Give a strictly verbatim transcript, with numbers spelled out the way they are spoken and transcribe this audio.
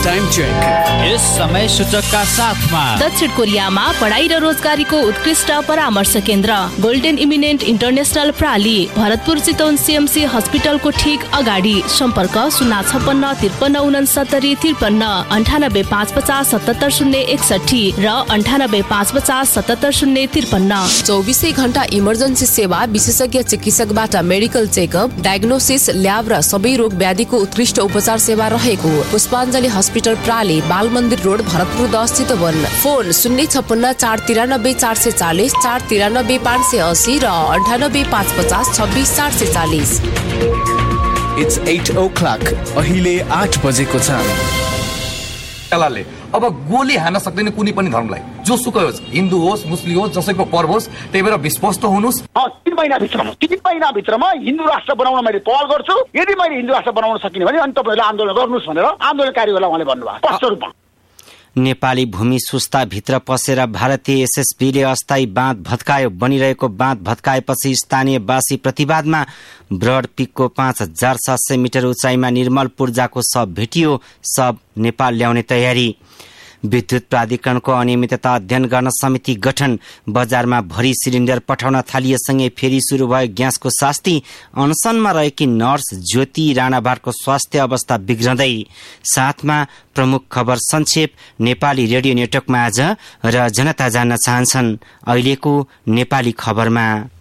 Time check. यस समय सूचकका साथमा दक्षिण कोरियामा पढाइ र रोजगारीको उत्कृष्ट परामर्श केन्द्र golden eminent international प्राली, Bharatpur Chitwan CMC हस्पिटलको ठिक अगाडि। सम्पर्क शून्य छप्पन्न त्रिपन्न उनसत्तरी त्रिपन्न अन्ठानब्बे पाँच पचास सतहत्तर शून्य एकसठी र अन्ठानब्बे पाँच पचास सतहत्तर शून्य त्रिपन्न। चौबिसै घण्टा इमर्जेन्सी सेवा, विशेषज्ञ चिकित्सकबाट मेडिकल चेकअप, डायग्नोसिस, ल्याब र सबै रोग व्याधिको उत्कृष्ट उपचार सेवा रहेको पुष्पाञ्जली हस्पिटल प्राली, बाल मन्दिर रोड, भरतपुर दस चितवन। फोन शून्य छप्पन्न चार तिरानब्बे चार सय चालिस, चार तिरानब्बे पाँच सय अस्सी र अन्ठानब्बे पाँच पचास छब्बिस चार सय चालिस। It's eight o'clock. अहिले आठ बजेको छ। कलाले अब गोली हान्न सक्दैन कुनै पनि धर्मलाई, जो सुकै होस्, हिन्दू होस्, मुस्लिम होस्, जसैको पर्व होस्। त्यही भएर विश्वस्त हुनुहोस्। तीन महिनाभित्रमा तीन महिनाभित्रमा हिन्दू राष्ट्र बनाउन मैले पहल गर्छु। यदि मैले हिन्दू राष्ट्र बनाउन सकिनँ भने अनि तपाईँहरूले आन्दोलन गर्नुहोस् भनेर आन्दोलनकारीहरूलाई उहाँले भन्नुभयो स्पष्ट रूपमा। नेपाली भूमि सुस्ताभित्र पसेर भारतीय एसएसबीले अस्थायी बाँध भत्कायो। बनिरहेको बाँध भत्काएपछि स्थानीयवासी प्रतिवादमा। ब्रड पिकको पाँच हजार सात सय मिटर उचाइमा निर्मल पूर्जाको शव भेटियो। शव नेपाल ल्याउने तयारी। विद्युत प्राधिकरणको अनियमितता अध्ययन गर्न समिति गठन। बजारमा भरी सिलिन्डर पठाउन थालिएसँगै फेरि सुरु भयो ग्यासको शास्ति। अनसनमा रहेकी नर्स ज्योति राणाभाटको स्वास्थ्य अवस्था बिग्रँदै। साथमा प्रमुख खबर संक्षेप नेपाली रेडियो नेटवर्कमा आज र जनता जान्न चाहन्छन् अहिलेको नेपाली खबरमा।